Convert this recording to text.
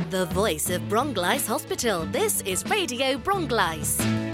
The voice of Bronglice Hospital. This is Radio Bronglice.